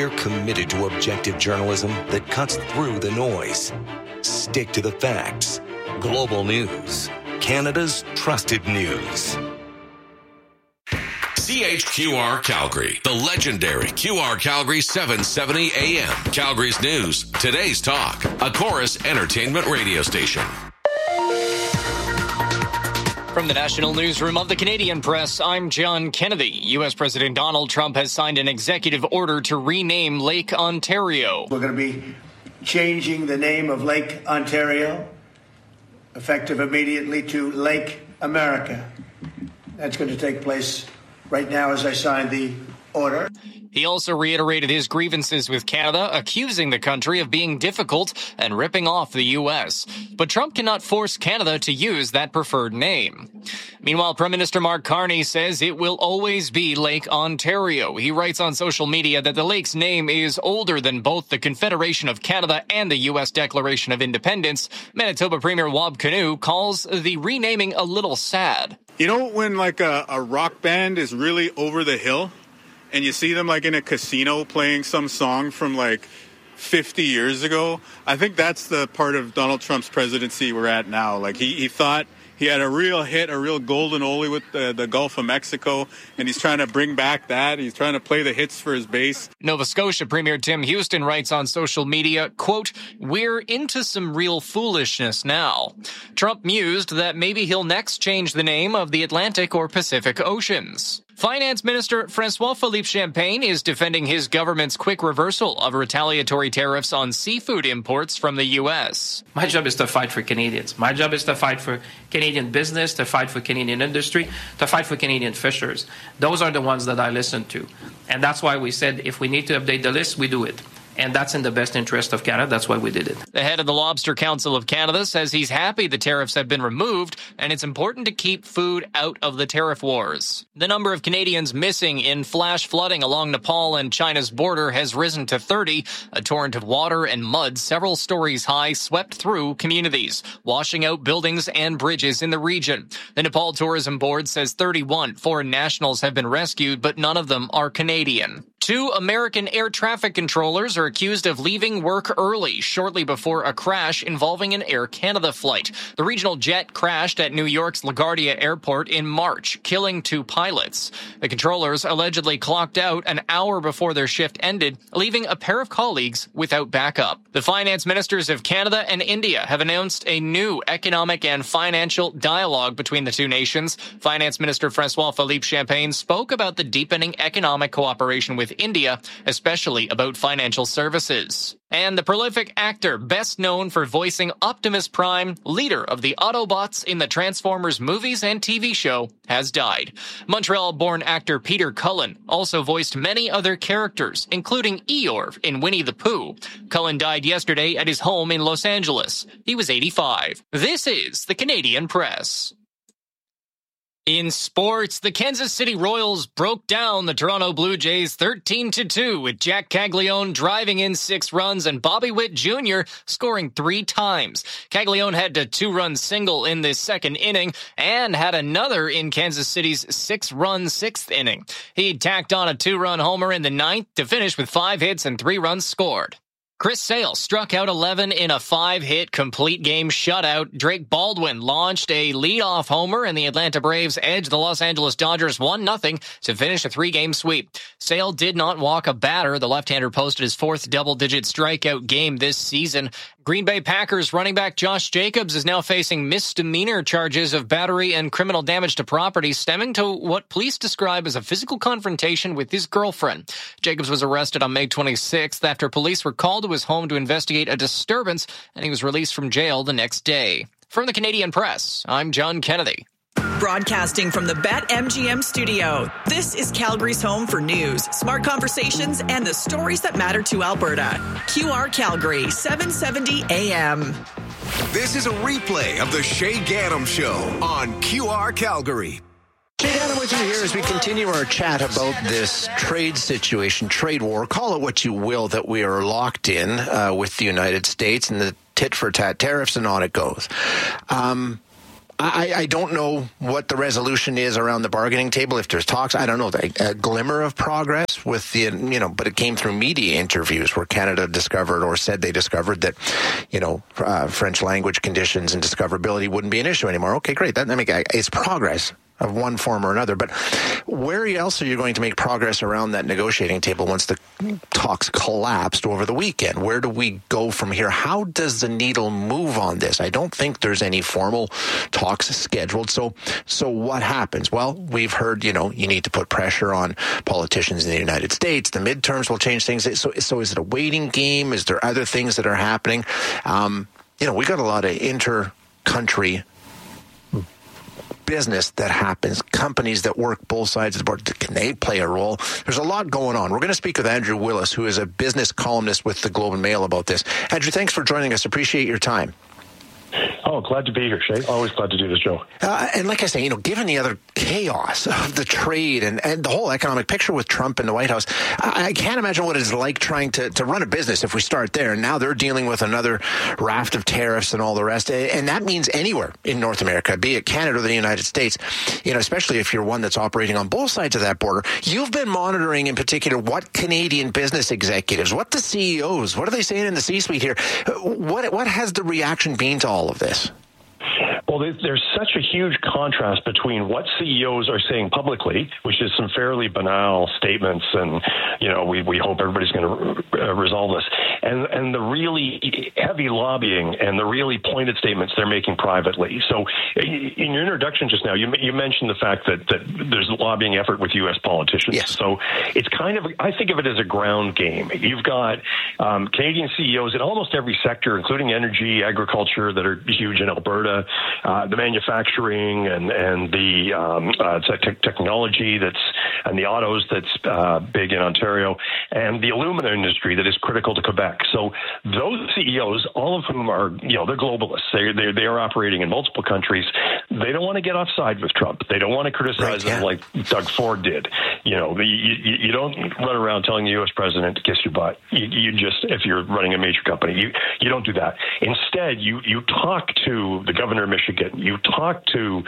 We're committed to objective journalism that cuts through the noise. Stick to the facts. Global News, Canada's trusted news. CHQR Calgary, the legendary QR Calgary 770 AM. Calgary's news, today's talk, a Chorus Entertainment radio station. From the National Newsroom of the Canadian Press, I'm John Kennedy. U.S. President Donald Trump has signed an executive order to rename Lake Ontario. We're going to be changing the name of Lake Ontario, effective immediately, to Lake America. That's going to take place right now as I sign the order. He also reiterated his grievances with Canada, accusing the country of being difficult and ripping off the U.S. But Trump cannot force Canada to use that preferred name. Meanwhile, Prime Minister Mark Carney says it will always be Lake Ontario. He writes on social media that the lake's name is older than both the Confederation of Canada and the U.S. Declaration of Independence. Manitoba Premier Wab Kinew calls the renaming a little sad. You know when like a rock band is really over the hill? And you see them like in a casino playing some song from like 50 years ago. I think that's the part of Donald Trump's presidency we're at now. Like he thought he had a real hit, a real golden oldie with the Gulf of Mexico, and he's trying to bring back that. He's trying to play the hits for his base. Nova Scotia Premier Tim Houston writes on social media, quote, "We're into some real foolishness now." Trump mused that maybe he'll next change the name of the Atlantic or Pacific Oceans. Finance Minister François-Philippe Champagne is defending his government's quick reversal of retaliatory tariffs on seafood imports from the U.S. My job is to fight for Canadians. My job is to fight for Canadian business, to fight for Canadian industry, to fight for Canadian fishers. Those are the ones that I listen to. And that's why we said if we need to update the list, we do it. And that's in the best interest of Canada. That's why we did it. The head of the Lobster Council of Canada says he's happy the tariffs have been removed, and it's important to keep food out of the tariff wars. The number of Canadians missing in flash flooding along Nepal and China's border has risen to 30. A torrent of water and mud several stories high swept through communities, washing out buildings and bridges in the region. The Nepal Tourism Board says 31 foreign nationals have been rescued, but none of them are Canadian. 2 American air traffic controllers are accused of leaving work early shortly before a crash involving an Air Canada flight. The regional jet crashed at New York's LaGuardia Airport in March, killing 2 pilots. The controllers allegedly clocked out an hour before their shift ended, leaving a pair of colleagues without backup. The finance ministers of Canada and India have announced a new economic and financial dialogue between the two nations. Finance Minister François-Philippe Champagne spoke about the deepening economic cooperation with India, especially about financial services. And the prolific actor, best known for voicing Optimus Prime, leader of the Autobots in the Transformers movies and TV show, has died. Montreal-born actor Peter Cullen also voiced many other characters, including Eeyore in Winnie the Pooh. Cullen died yesterday at his home in Los Angeles. He was 85. This is the Canadian Press. In sports, the Kansas City Royals broke down the Toronto Blue Jays 13-2 with Jack Caglione driving in 6 runs and Bobby Witt Jr. scoring 3 times. Caglione had a 2-run single in the second inning and had another in Kansas City's 6-run 6th inning. He tacked on a 2-run homer in the 9th to finish with 5 hits and 3 runs scored. Chris Sale struck out 11 in a 5-hit complete game shutout. Drake Baldwin launched a leadoff homer, and the Atlanta Braves edged the Los Angeles Dodgers 1-0 to finish a 3-game sweep. Sale did not walk a batter. The left-hander posted his 4th double-digit strikeout game this season. Green Bay Packers running back Josh Jacobs is now facing misdemeanor charges of battery and criminal damage to property stemming to what police describe as a physical confrontation with his girlfriend. Jacobs was arrested on May 26th after police were called to his home to investigate a disturbance, and he was released from jail the next day. From the Canadian Press, I'm John Kennedy. Broadcasting from the BetMGM studio, this is Calgary's home for news, smart conversations, and the stories that matter to Alberta. QR Calgary, 770 AM. This is a replay of the Shay Gaddam Show on QR Calgary. Shay Gaddam with you here as we continue our chat about this trade situation, trade war, call it what you will, that we are locked in with the United States and the tit-for-tat tariffs, and on it goes. I don't know what the resolution is around the bargaining table. If there's talks, I don't know, a glimmer of progress with the, but it came through media interviews where Canada discovered or said they discovered that, French language conditions and discoverability wouldn't be an issue anymore. Okay, great. It's progress of one form or another. But where else are you going to make progress around that negotiating table once the talks collapsed over the weekend? Where do we go from here? How does the needle move on this? I don't think there's any formal talks scheduled. So what happens? Well, we've heard, you need to put pressure on politicians in the United States. The midterms will change things. So is it a waiting game? Is there other things that are happening? We got a lot of inter-country business that happens, companies that work both sides of the board. Can they play a role? There's a lot going on. We're going to speak with Andrew Willis, who is a business columnist with the Globe and Mail, about this. Andrew, thanks for joining us. Appreciate your time. Oh, glad to be here, Shay. Always glad to do this show. And like I say, given the other chaos of the trade and the whole economic picture with Trump in the White House, I can't imagine what it's like trying to run a business if we start there. And now they're dealing with another raft of tariffs and all the rest. And that means anywhere in North America, be it Canada or the United States, especially if you're one that's operating on both sides of that border. You've been monitoring in particular what Canadian business executives, what the CEOs, what are they saying in the C-suite here? What has the reaction been to all of this? Well, there's such a huge contrast between what CEOs are saying publicly, which is some fairly banal statements, and we hope everybody's going to resolve this, and the really heavy lobbying and the really pointed statements they're making privately. So, in your introduction just now, you mentioned the fact that there's a lobbying effort with U.S. politicians. Yes. So it's I think of it as a ground game. You've got Canadian CEOs in almost every sector, including energy, agriculture, that are huge in Alberta. The manufacturing and the technology and the autos that's big in Ontario, and the aluminum industry that is critical to Quebec. So those CEOs, all of whom are, they're globalists. They are operating in multiple countries. They don't want to get offside with Trump. They don't want to criticize him like Doug Ford did. You don't run around telling the U.S. president to kiss your butt. You just, if you're running a major company, you don't do that. Instead, you talk to the governor of Michigan. You talk to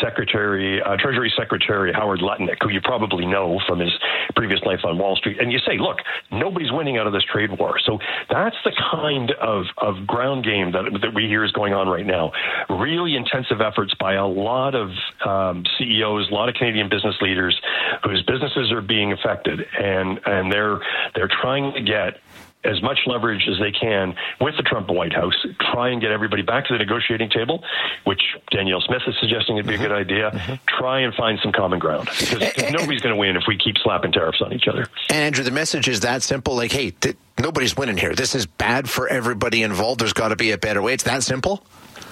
Treasury Secretary Howard Lutnick, who you probably know from his previous life on Wall Street, and you say, look, nobody's winning out of this trade war. So that's the kind of ground game that we hear is going on right now. Really intensive efforts by a lot of CEOs, a lot of Canadian business leaders whose businesses are being affected, and they're trying to get as much leverage as they can with the Trump White House, try and get everybody back to the negotiating table, which Danielle Smith is suggesting would be a good idea. Try and find some common ground, because nobody's going to win if we keep slapping tariffs on each other. And Andrew, the message is that simple, like, hey, nobody's winning here. This is bad for everybody involved. There's got to be a better way. It's that simple?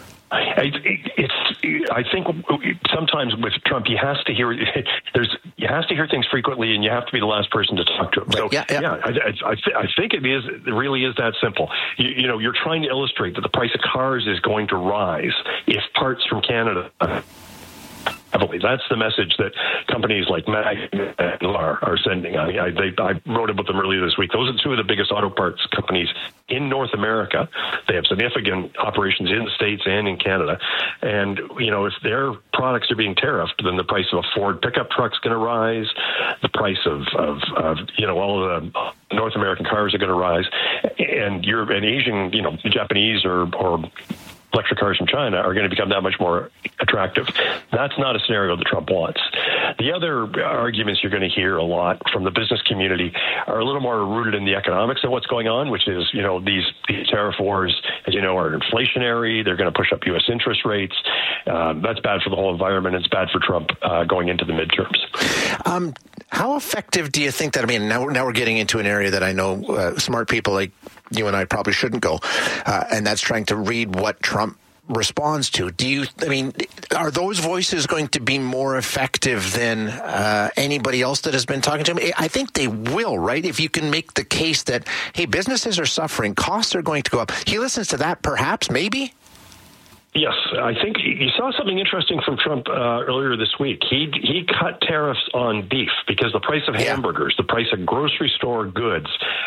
I think sometimes with Trump, you have to hear things frequently, and you have to be the last person to talk to him. So I think it really is that simple. You're trying to illustrate that the price of cars is going to rise if parts from Canada. That's the message that companies like Magna are sending. I wrote about them earlier this week. Those are two of the biggest auto parts companies in North America. They have significant operations in the States and in Canada. And, if their products are being tariffed, then the price of a Ford pickup truck is going to rise. The price of all of the North American cars are going to rise. And Asian, the Japanese or electric cars from China are going to become that much more attractive. That's not a scenario that Trump wants. The other arguments you're going to hear a lot from the business community are a little more rooted in the economics of what's going on, which is, these tariff wars, as you know, are inflationary. They're going to push up U.S. interest rates. That's bad for the whole environment. It's bad for Trump going into the midterms. How effective do you think that? I mean, now we're getting into an area that I know smart people like you and I probably shouldn't go, and that's trying to read what Trump responds to. Are those voices going to be more effective than anybody else that has been talking to him? I think they will, right? If you can make the case that, hey, businesses are suffering, costs are going to go up. He listens to that, perhaps, maybe? Yes, I think you saw something interesting from Trump earlier this week. He cut tariffs on beef because the price of hamburgers, the price of grocery store goods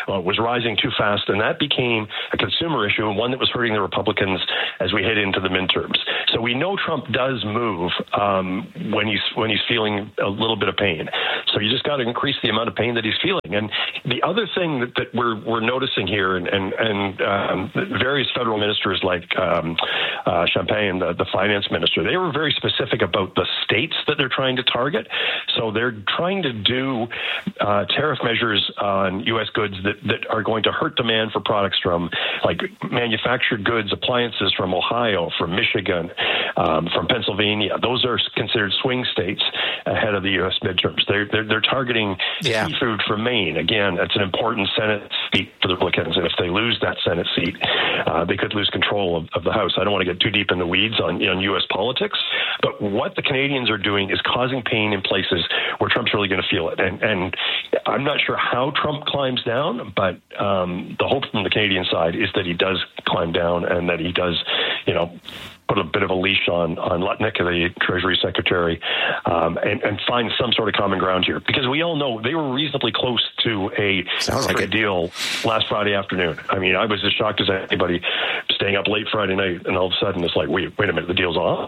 was rising too fast, and that became a consumer issue and one that was hurting the Republicans as we head into the midterms. So we know Trump does move when he's feeling a little bit of pain. So you just got to increase the amount of pain that he's feeling. And the other thing that we're noticing here, and various federal ministers like Champagne, the finance minister, they were very specific about the states that they're trying to target. So they're trying to do tariff measures on U.S. goods that are going to hurt demand for products from like manufactured goods, appliances from Ohio, from Michigan, from Pennsylvania. Those are considered swing states ahead of the U.S. midterms. They're targeting seafood from Maine. Again, that's an important Senate seat for the Republicans, and if they lose that Senate seat, they could lose control of the House. I don't want to get too deep in the weeds on U.S. politics, but what the Canadians are doing is causing pain in places where Trump's really going to feel it. And I'm not sure how Trump climbs down, but the hope from the Canadian side is that he does climb down and that he does, put a bit of a leash on Lutnick, the Treasury Secretary, and find some sort of common ground here. Because we all know they were reasonably close to a deal last Friday afternoon. I mean, I was as shocked as anybody staying up late Friday night, and all of a sudden it's like, wait a minute, the deal's off.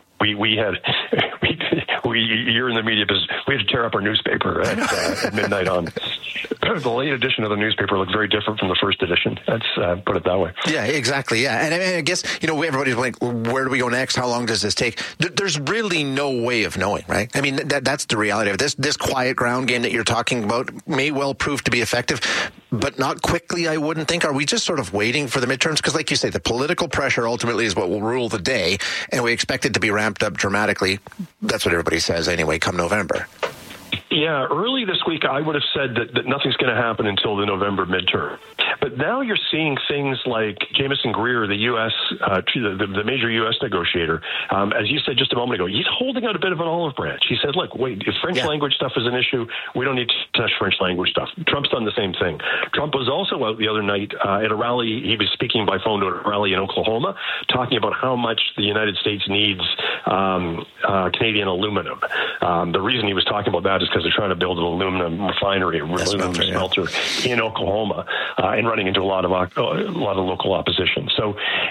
You're in the media business. We had to tear up our newspaper at midnight on. The late edition of the newspaper looked very different from the first edition. Let's put it that way. Yeah, exactly. Yeah. And I guess, everybody's like, where do we go next? How long does this take? There's really no way of knowing, right? I mean, that's the reality of this quiet ground game that you're talking about may well prove to be effective, but not quickly, I wouldn't think. Are we just sort of waiting for the midterms? Because like you say, the political pressure ultimately is what will rule the day, and we expect it to be ramped up dramatically. That's what everybody says anyway, come November. Yeah, early this week, I would have said that nothing's going to happen until the November midterm. But now you're seeing things like Jamieson Greer, the U.S., the major U.S. negotiator, as you said just a moment ago, he's holding out a bit of an olive branch. He said, look, wait, if French language stuff is an issue, we don't need to touch French language stuff. Trump's done the same thing. Trump was also out the other night at a rally. He was speaking by phone to a rally in Oklahoma, talking about how much the United States needs Canadian aluminum. The reason he was talking about that is because they're trying to build an aluminum refinery, aluminum smelter in Oklahoma, and running into a lot of local opposition. So,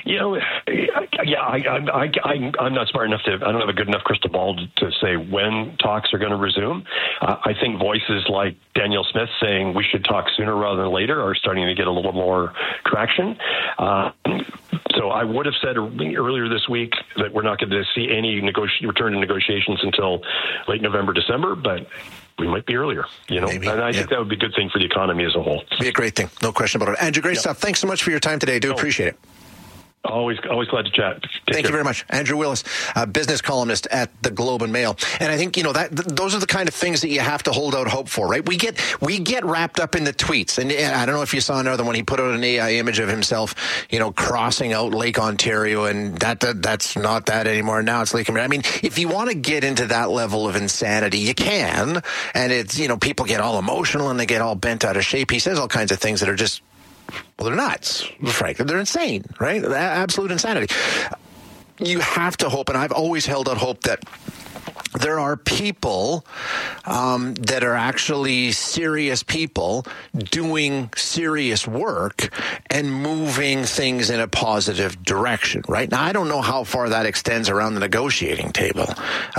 I'm not smart enough I don't have a good enough crystal ball to say when talks are going to resume. I think voices like Danielle Smith saying we should talk sooner rather than later are starting to get a little more traction. So I would have said earlier this week that we're not going to see any return to negotiations until late November, December, but we might be earlier, Maybe, and I think that would be a good thing for the economy as a whole. Be a great thing. No question about it. Andrew, great stuff. Thanks so much for your time today. I do appreciate it. Always glad to chat. Thank you very much. Andrew Willis, business columnist at the Globe and Mail. And I think, those are the kind of things that you have to hold out hope for, right? We get wrapped up in the tweets. And I don't know if you saw another one. He put out an AI image of himself, crossing out Lake Ontario, and that's not that anymore. Now it's Lake Erie. I mean, if you want to get into that level of insanity, you can. And it's, people get all emotional and they get all bent out of shape. He says all kinds of things that are just, well, they're nuts, frankly. They're insane, right? Absolute insanity. You have to hope, and I've always held out hope that there are people that are actually serious people doing serious work and moving things in a positive direction, right? Now, I don't know how far that extends around the negotiating table.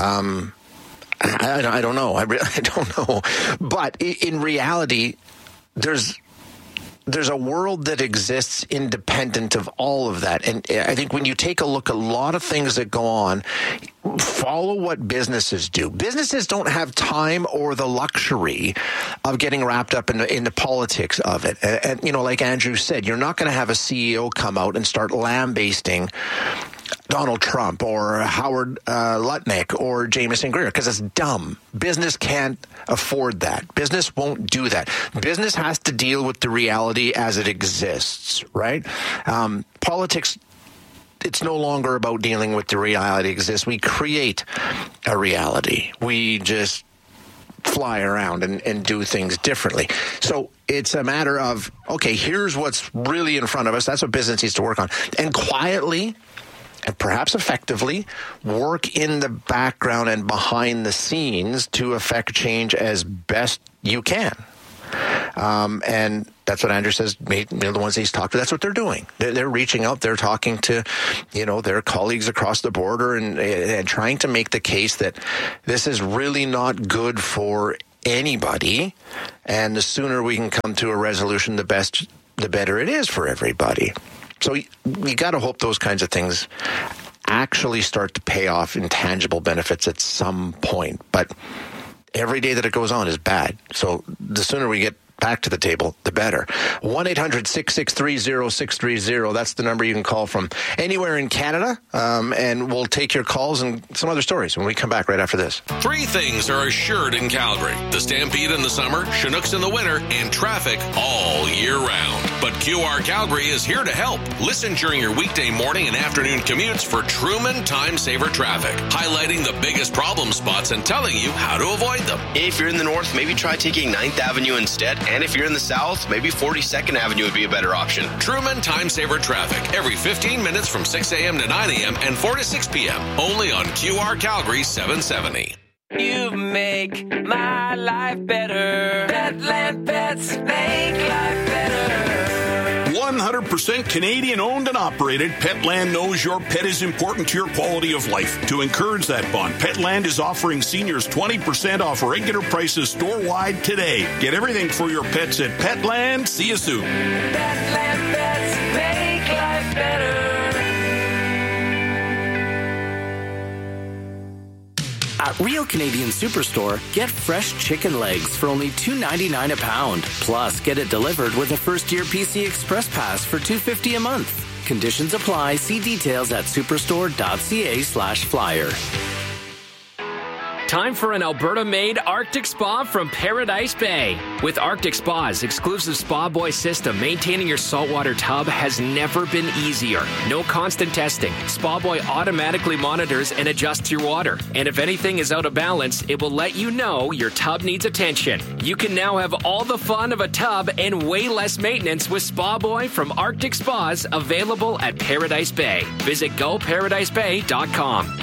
I don't know. I don't know. But in reality, there's a world that exists independent of all of that. And I think when you take a look at a lot of things that go on, follow what businesses do. Businesses don't have time or the luxury of getting wrapped up in the politics of it. And like Andrew said, you're not going to have a CEO come out and start lambasting Donald Trump or Howard Lutnick or Jamieson Greer, because it's dumb. Business can't afford that. Business won't do that. Business has to deal with the reality as it exists, right? Politics, it's no longer about dealing with the reality that exists. We create a reality. We just fly around and do things differently. So it's a matter of, okay, here's what's really in front of us. That's what business needs to work on. And quietly, and perhaps effectively, work in the background and behind the scenes to affect change as best you can. And That's what Andrew says. The ones he's talked to, that's what they're doing. They're reaching out. They're talking to, their colleagues across the border and trying to make the case that this is really not good for anybody. And the sooner we can come to a resolution, the better it is for everybody. So you got to hope those kinds of things actually start to pay off in tangible benefits at some point. But every day that it goes on is bad. So the sooner we get back to the table, the better. 1-800-663-0630. That's the number you can call from anywhere in Canada. And we'll take your calls and some other stories when we come back right after this. 3 things are assured in Calgary: the Stampede in the summer, Chinooks in the winter, and traffic all year round. But QR Calgary is here to help. Listen during your weekday morning and afternoon commutes for Truman Time Saver Traffic, highlighting the biggest problem spots and telling you how to avoid them. If you're in the north, maybe try taking 9th Avenue instead. And if you're in the south, maybe 42nd Avenue would be a better option. Truman Time Saver Traffic, every 15 minutes from 6 a.m. to 9 a.m. and 4 to 6 p.m. Only on QR Calgary 770. You make my life better. Petland Pets make life better. 100% Canadian owned and operated, Petland knows your pet is important to your quality of life. To encourage that bond, Petland is offering seniors 20% off regular prices store-wide today. Get everything for your pets at Petland. See you soon. Petland Pets make life better. At Real Canadian Superstore, get fresh chicken legs for only $2.99 a pound. Plus, get it delivered with a first-year PC Express Pass for $2.50 a month. Conditions apply. See details at superstore.ca/flyer. Time for an Alberta-made Arctic Spa from Paradise Bay. With Arctic Spa's exclusive Spa Boy system, maintaining your saltwater tub has never been easier. No constant testing. Spa Boy automatically monitors and adjusts your water. And if anything is out of balance, it will let you know your tub needs attention. You can now have all the fun of a tub and way less maintenance with Spa Boy from Arctic Spas, available at Paradise Bay. Visit GoParadiseBay.com.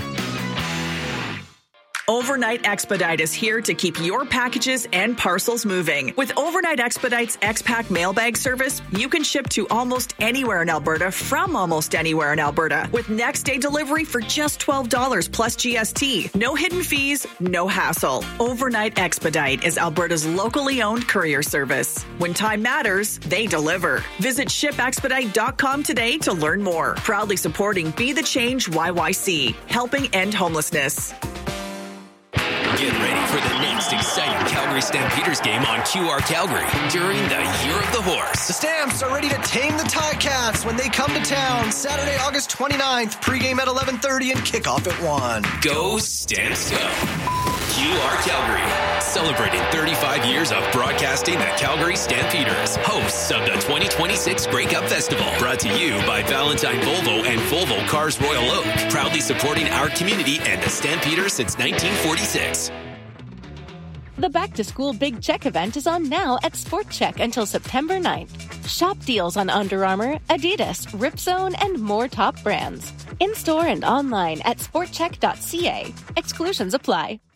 Overnight Expedite is here to keep your packages and parcels moving. With Overnight Expedite's X-Pack mailbag service, you can ship to almost anywhere in Alberta from almost anywhere in Alberta with next day delivery for just $12 plus GST. No hidden fees, no hassle. Overnight Expedite is Alberta's locally owned courier service. When time matters, they deliver. Visit shipexpedite.com today to learn more. Proudly supporting Be the Change YYC, helping end homelessness. Get ready for the next exciting Calgary Stampeders game on QR Calgary during the Year of the Horse. The Stamps are ready to tame the Ticats when they come to town. Saturday, August 29th, pregame at 11:30 and kickoff at 1. Go Stamps Go! QR Calgary, celebrating 35 years of broadcasting the Calgary Stampeders, hosts of the 2026 Grey Cup Festival, brought to you by Valentine Volvo and Volvo Cars Royal Oak, proudly supporting our community and the Stampeders since 1946. The Back to School Big Check event is on now at Sport Check until September 9th. Shop deals on Under Armour, Adidas, Ripzone, and more top brands. In-store and online at sportcheck.ca. Exclusions apply.